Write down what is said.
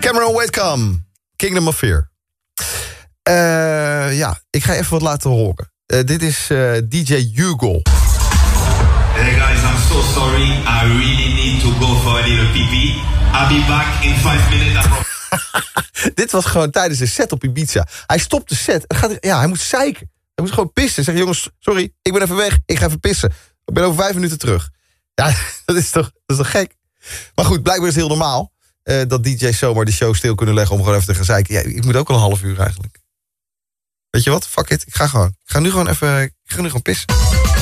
Cameron Whitcomb, Kingdom of Fear. Ik ga even wat laten horen. Dit is DJ Hugo. Hey guys, I'm so sorry. I really need to go for a little pee-pee. I'll be back in 5 minutes. Dit was gewoon tijdens de set op Ibiza. Hij stopt de set. Hij moet zeiken. Hij moet gewoon pissen. Zeg jongens, sorry, ik ben even weg. Ik ga even pissen. Ik ben over 5 minuten terug. Ja, dat is toch gek? Maar goed, blijkbaar is het heel normaal. Dat DJ's zomaar de show stil kunnen leggen om gewoon even te gaan zeiken. Ja, ik moet ook al een half uur eigenlijk. Weet je wat? Fuck it. Ik ga nu gewoon pissen.